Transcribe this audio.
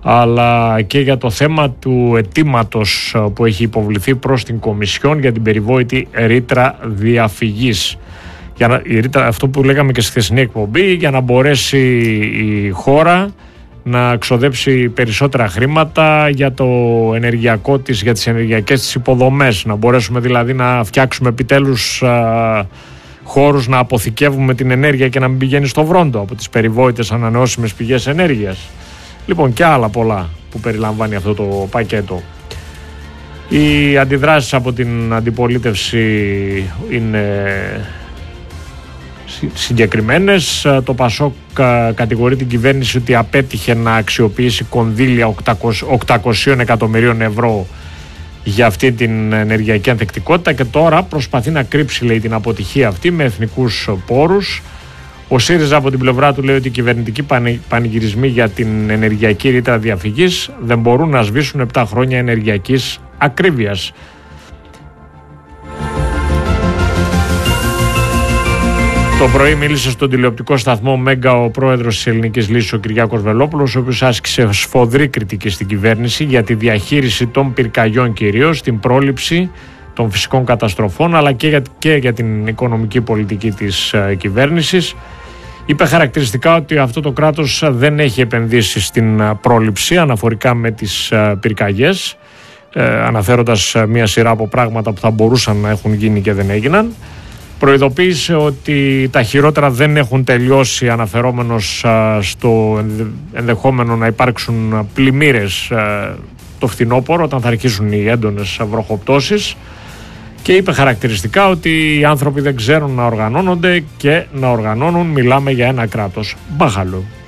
αλλά και για το θέμα του αιτήματος που έχει υποβληθεί προς την Κομισιόν για την περιβόητη ρήτρα διαφυγής. Αυτό που λέγαμε και στη χθεσινή εκπομπή, για να μπορέσει η χώρα να ξοδέψει περισσότερα χρήματα για το ενεργειακό της, για τις ενεργειακές της υποδομές, να μπορέσουμε δηλαδή να φτιάξουμε επιτέλους χώρους να αποθηκεύουμε την ενέργεια και να μην πηγαίνει στο βρόντο από τις περιβόητες ανανεώσιμες πηγές ενέργειας. Λοιπόν, και άλλα πολλά που περιλαμβάνει αυτό το πακέτο. Οι αντιδράσεις από την αντιπολίτευση είναι συγκεκριμένες. Το ΠΑΣΟΚ κατηγορεί την κυβέρνηση ότι απέτυχε να αξιοποιήσει κονδύλια 800 εκατομμυρίων ευρώ για αυτή την ενεργειακή ανθεκτικότητα και τώρα προσπαθεί να κρύψει, λέει, την αποτυχία αυτή με εθνικούς πόρους. Ο ΣΥΡΙΖΑ από την πλευρά του λέει ότι οι κυβερνητικοί πανηγυρισμοί για την ενεργειακή ρήτρα διαφυγής δεν μπορούν να σβήσουν 7 χρόνια ενεργειακής ακρίβειας. Το πρωί μίλησε στον τηλεοπτικό σταθμό Μέγκα ο πρόεδρος της Ελληνικής Λύσης, ο Κυριάκος Βελόπουλος, ο οποίος άσκησε σφοδρή κριτική στην κυβέρνηση για τη διαχείριση των πυρκαγιών, κυρίως την πρόληψη των φυσικών καταστροφών, αλλά και για την οικονομική πολιτική της κυβέρνησης. Είπε χαρακτηριστικά ότι αυτό το κράτος δεν έχει επενδύσει στην πρόληψη αναφορικά με τις πυρκαγιές, αναφέροντας μια σειρά από πράγματα που θα μπορούσαν να έχουν γίνει και δεν έγιναν. Προειδοποίησε ότι τα χειρότερα δεν έχουν τελειώσει, αναφερόμενος στο ενδεχόμενο να υπάρξουν πλημμύρες το φθινόπωρο όταν θα αρχίσουν οι έντονες βροχοπτώσεις, και είπε χαρακτηριστικά ότι οι άνθρωποι δεν ξέρουν να οργανώνονται και να οργανώνουν. Μιλάμε για ένα κράτος μπάχαλο.